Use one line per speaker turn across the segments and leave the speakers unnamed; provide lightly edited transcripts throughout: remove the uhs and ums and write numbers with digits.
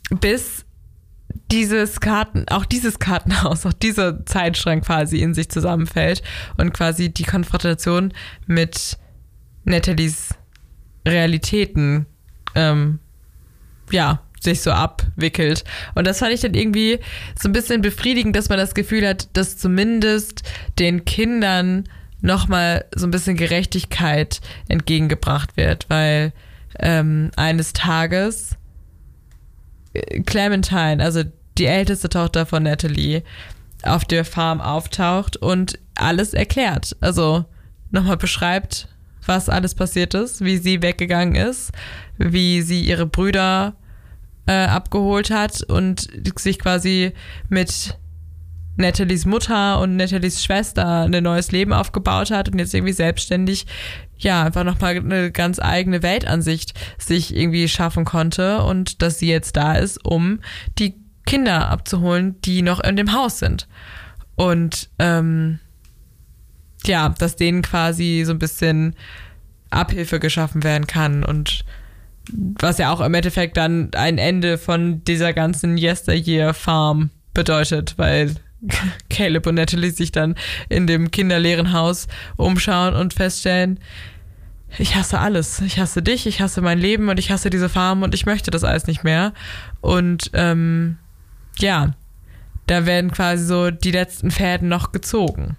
bis dieses Kartenhaus, auch dieser Zeitstrang quasi in sich zusammenfällt und quasi die Konfrontation mit Nathalies Realitäten sich so abwickelt. Und das fand ich dann irgendwie so ein bisschen befriedigend, dass man das Gefühl hat, dass zumindest den Kindern nochmal so ein bisschen Gerechtigkeit entgegengebracht wird, weil eines Tages Clementine, also die älteste Tochter von Natalie, auf der Farm auftaucht und alles erklärt. Also nochmal beschreibt, was alles passiert ist, wie sie weggegangen ist, wie sie ihre Brüder abgeholt hat und sich quasi mit Nathalies Mutter und Nathalies Schwester ein neues Leben aufgebaut hat und jetzt irgendwie selbstständig einfach nochmal eine ganz eigene Weltansicht sich irgendwie schaffen konnte und dass sie jetzt da ist, um die Kinder abzuholen, die noch in dem Haus sind. Und dass denen quasi so ein bisschen Abhilfe geschaffen werden kann und was ja auch im Endeffekt dann ein Ende von dieser ganzen Yesteryear-Farm bedeutet, weil Caleb und Natalie sich dann in dem kinderleeren Haus umschauen und feststellen, ich hasse alles. Ich hasse dich, ich hasse mein Leben und ich hasse diese Farm und ich möchte das alles nicht mehr. Und da werden quasi so die letzten Fäden noch gezogen.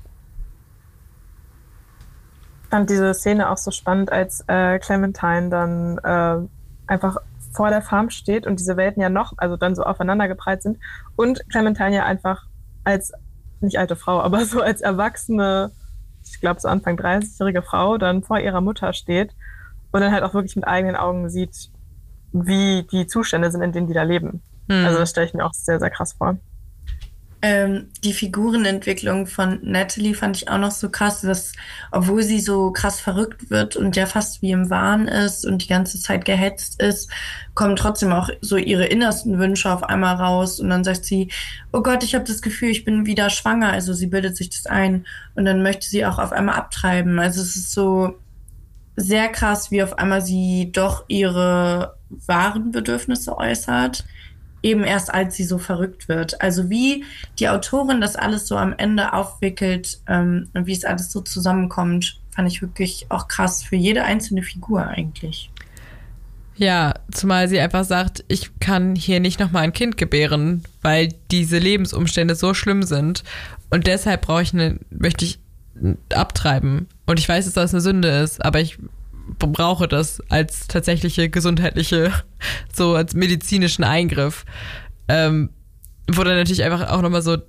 Ich fand diese Szene auch so spannend, als Clementine dann einfach vor der Farm steht und diese Welten ja noch, also dann so aufeinandergeprallt sind und Clementine ja einfach als, nicht alte Frau, aber so als erwachsene, ich glaube so Anfang 30-jährige Frau dann vor ihrer Mutter steht und dann halt auch wirklich mit eigenen Augen sieht, wie die Zustände sind, in denen die da leben. Also das stelle ich mir auch sehr, sehr krass vor.
Die Figurenentwicklung von Natalie fand ich auch noch so krass, dass, obwohl sie so krass verrückt wird und ja fast wie im Wahn ist und die ganze Zeit gehetzt ist, kommen trotzdem auch so ihre innersten Wünsche auf einmal raus und dann sagt sie, oh Gott, ich habe das Gefühl, ich bin wieder schwanger, also sie bildet sich das ein und dann möchte sie auch auf einmal abtreiben. Also es ist so sehr krass, wie auf einmal sie doch ihre wahren Bedürfnisse äußert, eben erst als sie so verrückt wird. Also wie die Autorin das alles so am Ende aufwickelt und wie es alles so zusammenkommt, fand ich wirklich auch krass für jede einzelne Figur eigentlich.
Ja, zumal sie einfach sagt, ich kann hier nicht nochmal ein Kind gebären, weil diese Lebensumstände so schlimm sind und deshalb möchte ich abtreiben. Und ich weiß, dass das eine Sünde ist, aber ich brauche das als tatsächliche gesundheitliche, so als medizinischen Eingriff. Wo dann natürlich einfach auch nochmal so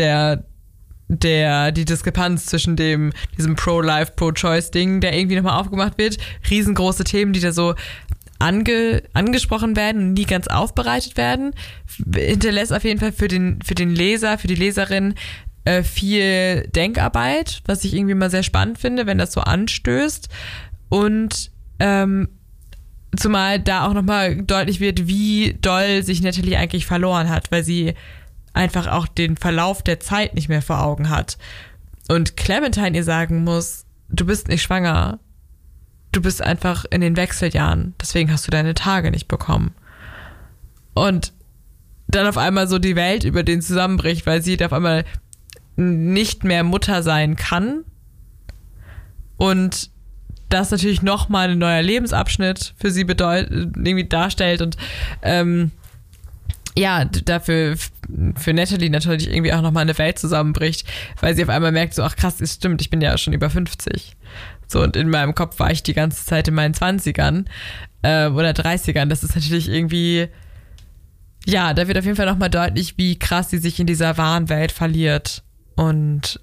die Diskrepanz zwischen diesem Pro-Life, Pro-Choice-Ding, der irgendwie nochmal aufgemacht wird, riesengroße Themen, die da so angesprochen werden und nie ganz aufbereitet werden, hinterlässt auf jeden Fall für den Leser, für die Leserin viel Denkarbeit, was ich irgendwie mal sehr spannend finde, wenn das so anstößt. Und zumal da auch nochmal deutlich wird, wie doll sich Natalie eigentlich verloren hat, weil sie einfach auch den Verlauf der Zeit nicht mehr vor Augen hat. Und Clementine ihr sagen muss, du bist nicht schwanger, du bist einfach in den Wechseljahren, deswegen hast du deine Tage nicht bekommen. Und dann auf einmal so die Welt über den zusammenbricht, weil sie auf einmal nicht mehr Mutter sein kann und das natürlich nochmal ein neuer Lebensabschnitt für sie irgendwie darstellt und dafür für Natalie natürlich irgendwie auch nochmal eine Welt zusammenbricht, weil sie auf einmal merkt, so, ach krass, es stimmt, ich bin ja schon über 50. So, und in meinem Kopf war ich die ganze Zeit in meinen 20ern oder 30ern. Das ist natürlich irgendwie, da wird auf jeden Fall nochmal deutlich, wie krass sie sich in dieser wahren Welt verliert. Und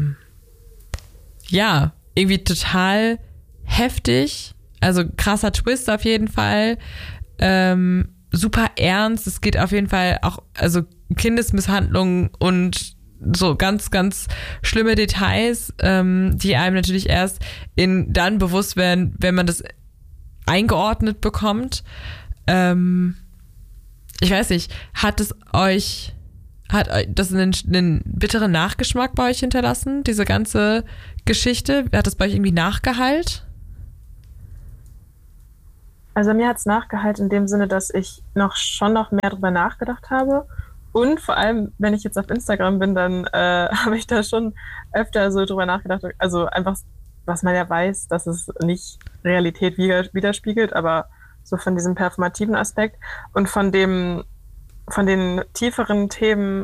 irgendwie total heftig, also krasser Twist auf jeden Fall, super ernst, es geht auf jeden Fall auch, also Kindesmisshandlung und so ganz, ganz schlimme Details, die einem natürlich erst dann bewusst werden, wenn man das eingeordnet bekommt. Ich weiß nicht, hat das einen bitteren Nachgeschmack bei euch hinterlassen, diese ganze Geschichte? Hat das bei euch irgendwie Nachgehalt?
Also mir hat es nachgehalt in dem Sinne, dass ich noch mehr drüber nachgedacht habe. Und vor allem, wenn ich jetzt auf Instagram bin, dann habe ich da schon öfter so drüber nachgedacht. Also einfach, was man ja weiß, dass es nicht Realität widerspiegelt, aber so von diesem performativen Aspekt und von den tieferen Themen,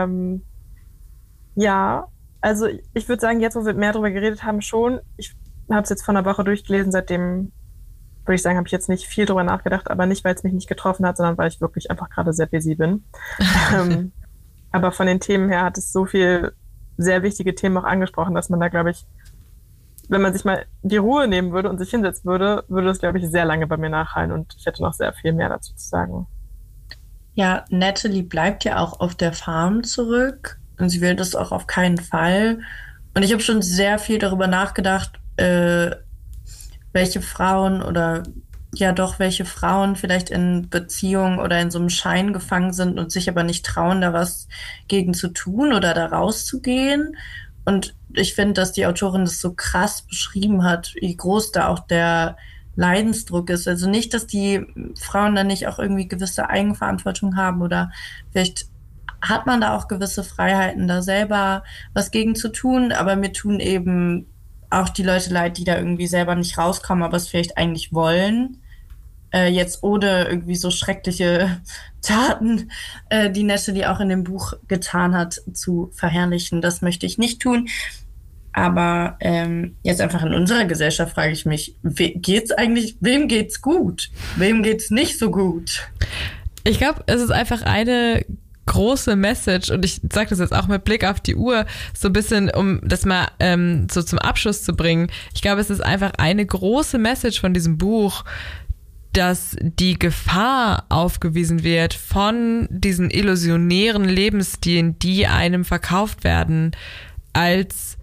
ja, also ich würde sagen, jetzt, wo wir mehr darüber geredet haben, schon. Ich habe es jetzt vor einer Woche durchgelesen, seitdem würde ich sagen, habe ich jetzt nicht viel drüber nachgedacht, aber nicht, weil es mich nicht getroffen hat, sondern weil ich wirklich einfach gerade sehr busy bin. Aber von den Themen her hat es so viel sehr wichtige Themen auch angesprochen, dass man da, glaube ich, wenn man sich mal die Ruhe nehmen würde und sich hinsetzen würde, würde es, glaube ich, sehr lange bei mir nachhallen und ich hätte noch sehr viel mehr dazu zu sagen.
Ja, Natalie bleibt ja auch auf der Farm zurück und sie will das auch auf keinen Fall. Und ich habe schon sehr viel darüber nachgedacht, welche Frauen oder ja doch, welche Frauen vielleicht in Beziehungen oder in so einem Schein gefangen sind und sich aber nicht trauen, da was gegen zu tun oder da rauszugehen. Und ich finde, dass die Autorin das so krass beschrieben hat, wie groß da auch der Leidensdruck ist. Also nicht, dass die Frauen dann nicht auch irgendwie gewisse Eigenverantwortung haben oder vielleicht hat man da auch gewisse Freiheiten, da selber was gegen zu tun, aber mir tun eben auch die Leute leid, die da irgendwie selber nicht rauskommen, aber es vielleicht eigentlich wollen. Jetzt ohne irgendwie so schreckliche Taten, die Natalie auch in dem Buch getan hat, zu verherrlichen. Das möchte ich nicht tun. Aber jetzt einfach in unserer Gesellschaft frage ich mich, wem geht's gut? Wem geht's nicht so gut?
Ich glaube, es ist einfach eine große Message und ich sage das jetzt auch mit Blick auf die Uhr, so ein bisschen, um das mal so zum Abschluss zu bringen. Ich glaube, es ist einfach eine große Message von diesem Buch, dass die Gefahr aufgewiesen wird von diesen illusionären Lebensstilen, die einem verkauft werden als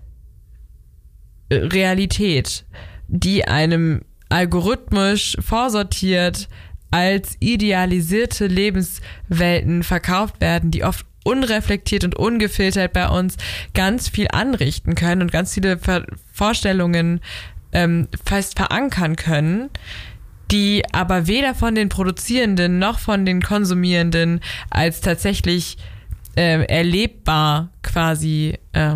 Realität, die einem algorithmisch vorsortiert als idealisierte Lebenswelten verkauft werden, die oft unreflektiert und ungefiltert bei uns ganz viel anrichten können und ganz viele Vorstellungen fest verankern können, die aber weder von den Produzierenden noch von den Konsumierenden als tatsächlich erlebbar quasi,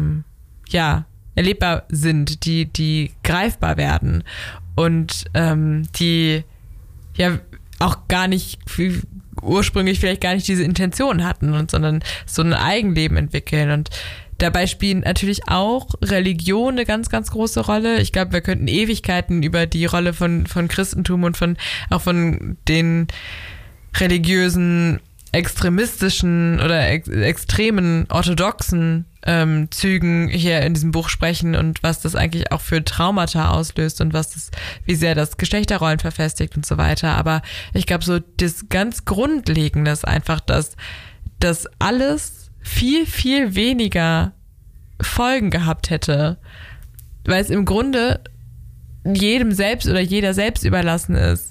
erlebbar sind, die greifbar werden und die ja auch gar nicht ursprünglich vielleicht gar nicht diese Intention hatten sondern so ein Eigenleben entwickeln und dabei spielen natürlich auch Religion eine ganz, ganz große Rolle. Ich glaube, wir könnten Ewigkeiten über die Rolle von Christentum und auch von den religiösen, extremistischen oder extremen, orthodoxen Zügen hier in diesem Buch sprechen und was das eigentlich auch für Traumata auslöst und wie sehr das Geschlechterrollen verfestigt und so weiter. Aber ich glaube, so das ganz Grundlegende ist einfach, dass das alles viel, viel weniger Folgen gehabt hätte, weil es im Grunde jedem selbst oder jeder selbst überlassen ist,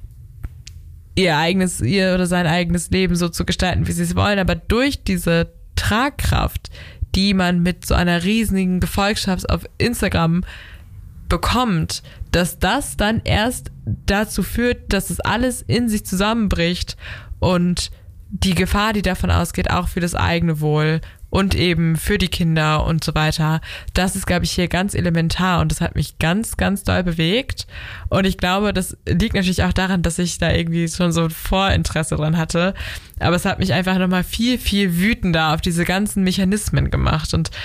ihr oder sein eigenes Leben so zu gestalten, wie sie es wollen, aber durch diese Tragkraft, die man mit so einer riesigen Gefolgschaft auf Instagram bekommt, dass das dann erst dazu führt, dass es alles in sich zusammenbricht und die Gefahr, die davon ausgeht, auch für das eigene Wohl und eben für die Kinder und so weiter, das ist, glaube ich, hier ganz elementar und das hat mich ganz, ganz doll bewegt und ich glaube, das liegt natürlich auch daran, dass ich da irgendwie schon so ein Vorinteresse dran hatte, aber es hat mich einfach nochmal viel, viel wütender auf diese ganzen Mechanismen gemacht und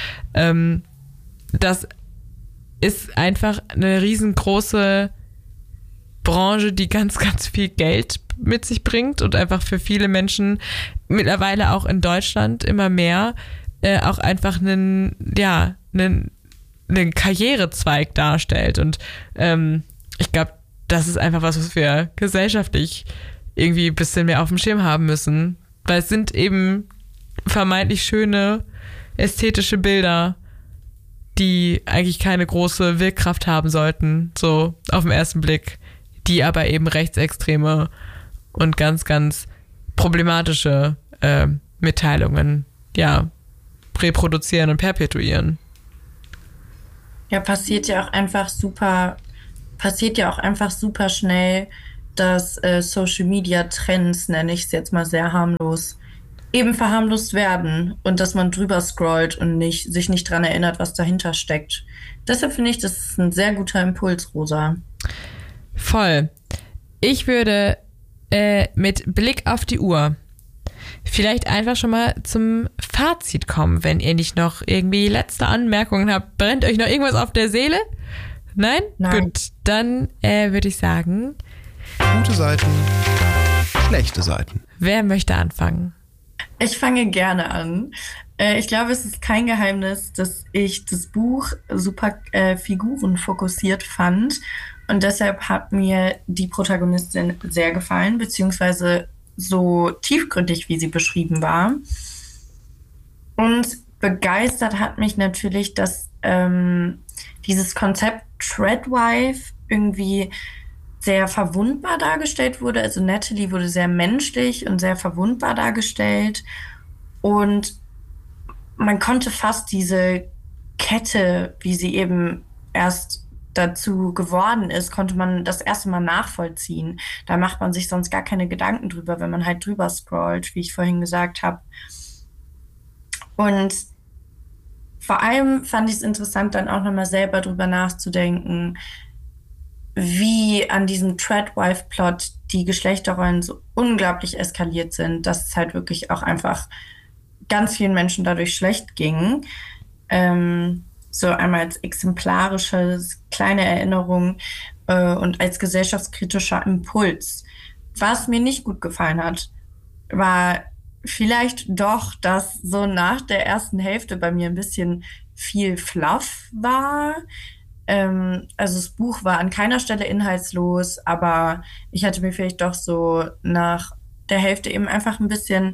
das ist einfach eine riesengroße Branche, die ganz, ganz viel Geld mit sich bringt und einfach für viele Menschen mittlerweile auch in Deutschland immer mehr auch einfach einen Karrierezweig darstellt. Und ich glaube, das ist einfach was wir gesellschaftlich irgendwie ein bisschen mehr auf dem Schirm haben müssen. Weil es sind eben vermeintlich schöne, ästhetische Bilder, die eigentlich keine große Wirkkraft haben sollten, so auf den ersten Blick, die aber eben rechtsextreme und ganz, ganz problematische Mitteilungen, reproduzieren und perpetuieren.
Ja, passiert ja auch einfach super schnell, dass Social-Media-Trends, nenne ich es jetzt mal sehr harmlos, eben verharmlost werden und dass man drüber scrollt und sich nicht dran erinnert, was dahinter steckt. Deshalb finde ich, das ist ein sehr guter Impuls, Rosa.
Voll. Ich würde mit Blick auf die Uhr vielleicht einfach schon mal zum Fazit kommen, wenn ihr nicht noch irgendwie letzte Anmerkungen habt. Brennt euch noch irgendwas auf der Seele? Nein?
Nein.
Gut, dann würde ich sagen...
Gute Seiten, schlechte Seiten.
Wer möchte anfangen?
Ich fange gerne an. Ich glaube, es ist kein Geheimnis, dass ich das Buch super figurenfokussiert fand. Und deshalb hat mir die Protagonistin sehr gefallen, beziehungsweise so tiefgründig, wie sie beschrieben war. Und begeistert hat mich natürlich, dass dieses Konzept Treadwife irgendwie sehr verwundbar dargestellt wurde. Also Natalie wurde sehr menschlich und sehr verwundbar dargestellt. Und man konnte fast diese Kette, wie sie eben erst dazu geworden ist, konnte man das erste Mal nachvollziehen. Da macht man sich sonst gar keine Gedanken drüber, wenn man halt drüber scrollt, wie ich vorhin gesagt habe. Und vor allem fand ich es interessant, dann auch nochmal selber drüber nachzudenken, wie an diesem Treadwife-Plot die Geschlechterrollen so unglaublich eskaliert sind, dass es halt wirklich auch einfach ganz vielen Menschen dadurch schlecht ging. So einmal als exemplarische kleine Erinnerung und als gesellschaftskritischer Impuls. Was mir nicht gut gefallen hat, war vielleicht doch, dass so nach der ersten Hälfte bei mir ein bisschen viel Fluff war. Also das Buch war an keiner Stelle inhaltslos, aber ich hatte mir vielleicht doch so nach der Hälfte eben einfach ein bisschen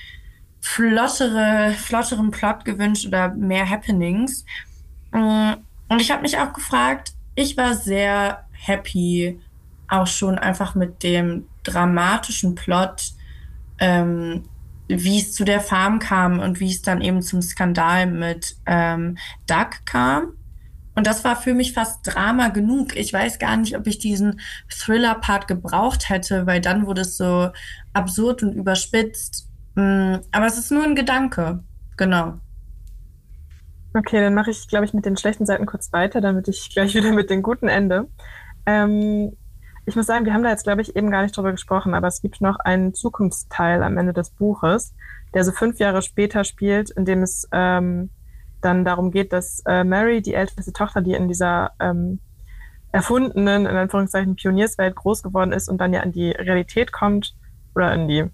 flotteren Plot gewünscht oder mehr Happenings. Und ich habe mich auch gefragt, ich war sehr happy, auch schon einfach mit dem dramatischen Plot, wie es zu der Farm kam und wie es dann eben zum Skandal mit Doug kam. Und das war für mich fast Drama genug. Ich weiß gar nicht, ob ich diesen Thriller-Part gebraucht hätte, weil dann wurde es so absurd und überspitzt. Aber es ist nur ein Gedanke. Genau.
Okay, dann mache ich, glaube ich, mit den schlechten Seiten kurz weiter, damit ich gleich wieder mit den guten ende. Ich muss sagen, wir haben da jetzt, glaube ich, eben gar nicht drüber gesprochen, aber es gibt noch einen Zukunftsteil am Ende des Buches, der so 5 Jahre später spielt, in dem es dann darum geht, dass Mary, die älteste Tochter, die in dieser erfundenen, in Anführungszeichen, Pionierswelt groß geworden ist und dann ja in die Realität kommt oder in die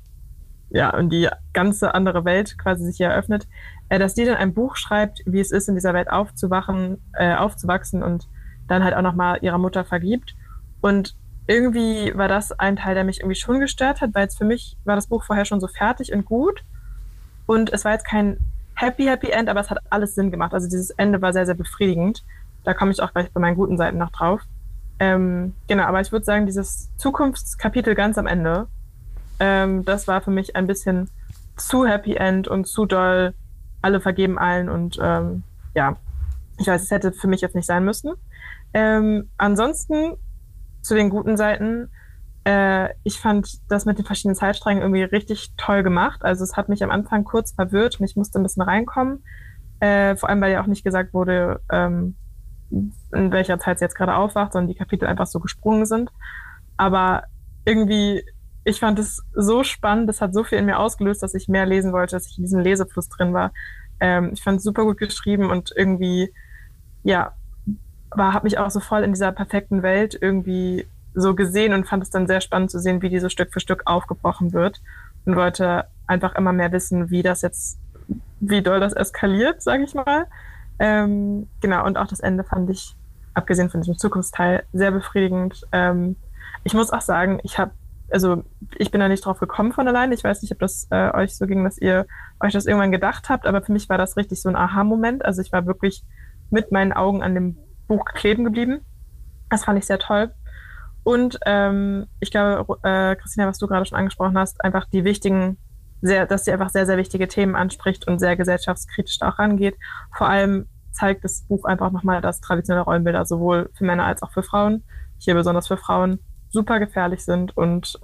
ganze andere Welt quasi sich hier eröffnet, dass die dann ein Buch schreibt, wie es ist, in dieser Welt aufzuwachsen und dann halt auch nochmal ihrer Mutter vergibt. Und irgendwie war das ein Teil, der mich irgendwie schon gestört hat, weil für mich war das Buch vorher schon so fertig und gut. Und es war jetzt kein Happy End, aber es hat alles Sinn gemacht. Also dieses Ende war sehr, sehr befriedigend. Da komme ich auch gleich bei meinen guten Seiten noch drauf. Genau, aber ich würde sagen, dieses Zukunftskapitel ganz am Ende, das war für mich ein bisschen zu Happy End und zu doll, alle vergeben allen und ja, ich weiß, es hätte für mich jetzt nicht sein müssen. Ansonsten zu den guten Seiten, ich fand das mit den verschiedenen Zeitsträngen irgendwie richtig toll gemacht. Also es hat mich am Anfang kurz verwirrt und ich musste ein bisschen reinkommen. Vor allem, weil ja auch nicht gesagt wurde, in welcher Zeit sie jetzt gerade aufwacht, sondern die Kapitel einfach so gesprungen sind. Aber irgendwie, ich fand es so spannend, das hat so viel in mir ausgelöst, dass ich mehr lesen wollte, dass ich in diesem Lesefluss drin war. Ich fand es super gut geschrieben und irgendwie, ja, habe mich auch so voll in dieser perfekten Welt irgendwie so gesehen und fand es dann sehr spannend zu sehen, wie die so Stück für Stück aufgebrochen wird und wollte einfach immer mehr wissen, wie doll das eskaliert, sage ich mal. Genau, und auch das Ende fand ich, abgesehen von diesem Zukunftsteil, sehr befriedigend. Ich muss auch sagen, ich bin da nicht drauf gekommen von allein. Ich weiß nicht, ob das euch so ging, dass ihr euch das irgendwann gedacht habt, aber für mich war das richtig so ein Aha-Moment. Also ich war wirklich mit meinen Augen an dem Buch kleben geblieben. Das fand ich sehr toll. Und ich glaube, Christina, was du gerade schon angesprochen hast, einfach dass sie einfach sehr, sehr wichtige Themen anspricht und sehr gesellschaftskritisch da auch rangeht. Vor allem zeigt das Buch einfach nochmal das traditionelle Rollenbilder, sowohl für Männer als auch für Frauen, hier besonders für Frauen, super gefährlich sind und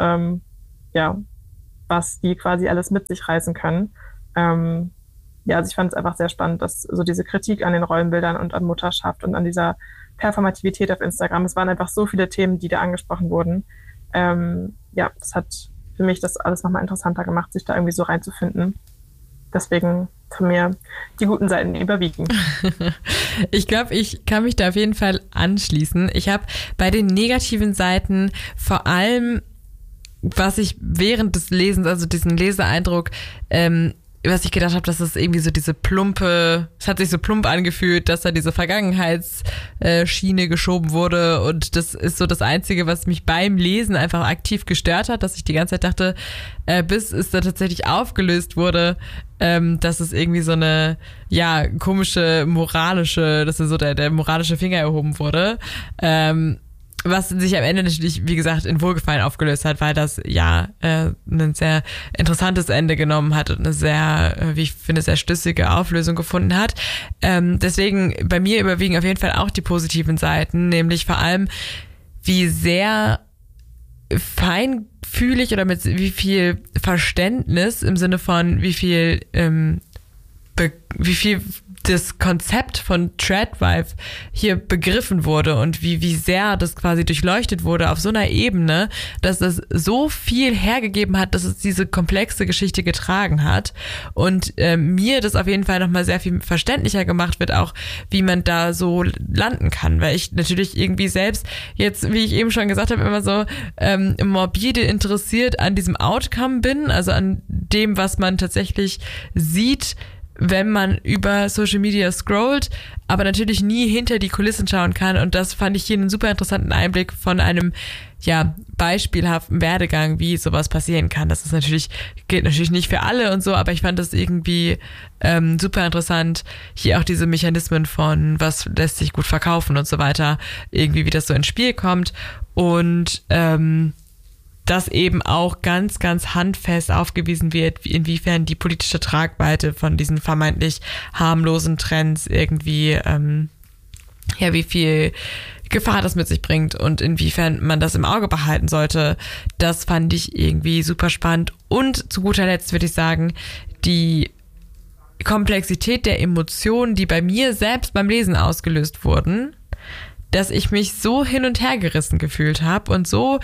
was die quasi alles mit sich reißen können. Also ich fand es einfach sehr spannend, dass so diese Kritik an den Rollenbildern und an Mutterschaft und an dieser Performativität auf Instagram, es waren einfach so viele Themen, die da angesprochen wurden. Das hat für mich das alles nochmal interessanter gemacht, sich da irgendwie so reinzufinden. Deswegen von mir die guten Seiten überwiegen.
Ich glaube, ich kann mich da auf jeden Fall anschließen. Ich habe bei den negativen Seiten vor allem, was ich während des Lesens, also diesen Leseeindruck, was ich gedacht habe, dass es irgendwie so diese es hat sich so plump angefühlt, dass da diese Vergangenheitsschiene geschoben wurde und das ist so das Einzige, was mich beim Lesen einfach aktiv gestört hat, dass ich die ganze Zeit dachte, bis es da tatsächlich aufgelöst wurde, dass es irgendwie so eine, komische dass so der moralische Finger erhoben wurde, was sich am Ende natürlich, wie gesagt, in Wohlgefallen aufgelöst hat, weil das ein sehr interessantes Ende genommen hat und eine sehr, wie ich finde, sehr schlüssige Auflösung gefunden hat. Deswegen bei mir überwiegen auf jeden Fall auch die positiven Seiten, nämlich vor allem, wie sehr feinfühlig oder mit wie viel Verständnis im Sinne von wie viel das Konzept von Tradwife hier begriffen wurde und wie sehr das quasi durchleuchtet wurde auf so einer Ebene, dass das so viel hergegeben hat, dass es diese komplexe Geschichte getragen hat und mir das auf jeden Fall nochmal sehr viel verständlicher gemacht wird, auch wie man da so landen kann, weil ich natürlich irgendwie selbst jetzt, wie ich eben schon gesagt habe, immer so morbide interessiert an diesem Outcome bin, also an dem, was man tatsächlich sieht, wenn man über Social Media scrollt, aber natürlich nie hinter die Kulissen schauen kann. Und das fand ich hier einen super interessanten Einblick von einem, beispielhaften Werdegang, wie sowas passieren kann. Das ist gilt natürlich nicht für alle und so, aber ich fand das irgendwie super interessant, hier auch diese Mechanismen von, was lässt sich gut verkaufen und so weiter, irgendwie wie das so ins Spiel kommt. Und dass eben auch ganz, ganz handfest aufgewiesen wird, inwiefern die politische Tragweite von diesen vermeintlich harmlosen Trends irgendwie, wie viel Gefahr das mit sich bringt und inwiefern man das im Auge behalten sollte. Das fand ich irgendwie super spannend. Und zu guter Letzt würde ich sagen, die Komplexität der Emotionen, die bei mir selbst beim Lesen ausgelöst wurden, dass ich mich so hin und her gerissen gefühlt habe und so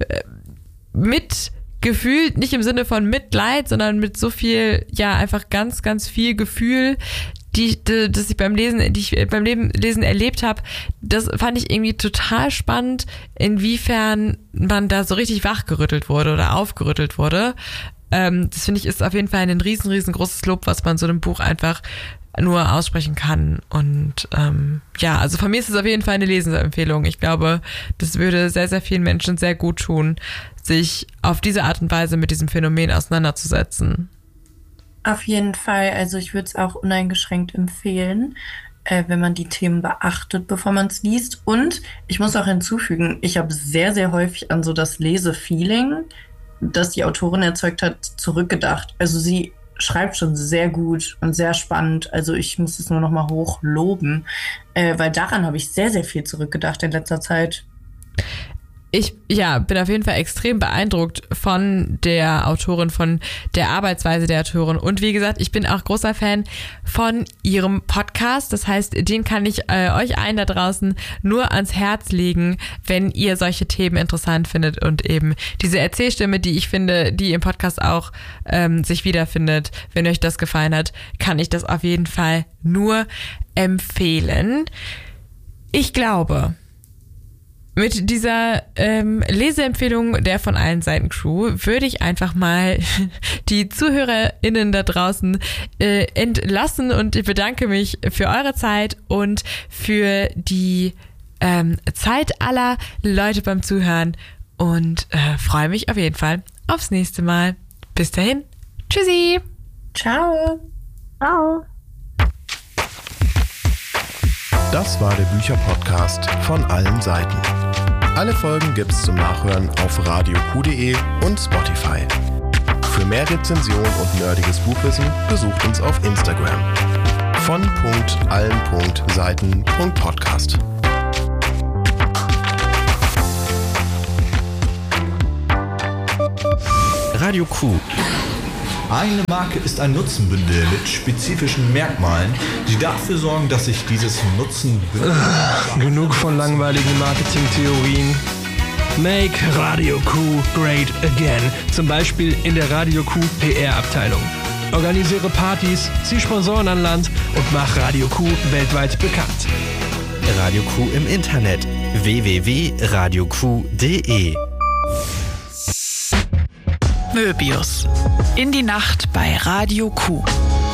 mitgefühlt, nicht im Sinne von Mitleid, sondern mit so viel, einfach ganz, ganz viel Gefühl, das ich beim Lesen erlebt habe. Das fand ich irgendwie total spannend, inwiefern man da so richtig wachgerüttelt wurde oder aufgerüttelt wurde. Das finde ich ist auf jeden Fall ein riesengroßes Lob, was man so einem Buch einfach nur aussprechen kann. Und also von mir ist es auf jeden Fall eine Lesensempfehlung. Ich glaube, das würde sehr, sehr vielen Menschen sehr gut tun, sich auf diese Art und Weise mit diesem Phänomen auseinanderzusetzen.
Auf jeden Fall. Also ich würde es auch uneingeschränkt empfehlen, wenn man die Themen beachtet, bevor man es liest. Und ich muss auch hinzufügen, ich habe sehr, sehr häufig an so das Lesefeeling, das die Autorin erzeugt hat, zurückgedacht. Also sie schreibt schon sehr gut und sehr spannend. Also ich muss es nur noch mal hoch loben, weil daran habe ich sehr, sehr viel zurückgedacht in letzter Zeit.
Ich bin auf jeden Fall extrem beeindruckt von der Autorin, von der Arbeitsweise der Autorin. Und wie gesagt, ich bin auch großer Fan von ihrem Podcast. Das heißt, den kann ich euch allen da draußen nur ans Herz legen, wenn ihr solche Themen interessant findet und eben diese Erzählstimme, die ich finde, die im Podcast auch sich wiederfindet. Wenn euch das gefallen hat, kann ich das auf jeden Fall nur empfehlen. Ich glaube, mit dieser Leseempfehlung der von allen Seiten Crew würde ich einfach mal die ZuhörerInnen da draußen entlassen und ich bedanke mich für eure Zeit und für die Zeit aller Leute beim Zuhören und freue mich auf jeden Fall aufs nächste Mal. Bis dahin. Tschüssi.
Ciao.
Ciao.
Das war der Bücherpodcast von allen Seiten. Alle Folgen gibt's zum Nachhören auf radioq.de und Spotify. Für mehr Rezension und nerdiges Buchwissen besucht uns auf Instagram. von.allen.seiten.podcast
Radio Q.
Eine Marke ist ein Nutzenbündel mit spezifischen Merkmalen, die dafür sorgen, dass sich dieses Nutzenbündel...
Genug von langweiligen Marketingtheorien. Make Radio Q great again. Zum Beispiel in der Radio Q PR-Abteilung. Organisiere Partys, zieh Sponsoren an Land und mach Radio Q weltweit bekannt.
Radio Q im Internet www.radioq.de.
Möbius. In die Nacht bei Radio Q.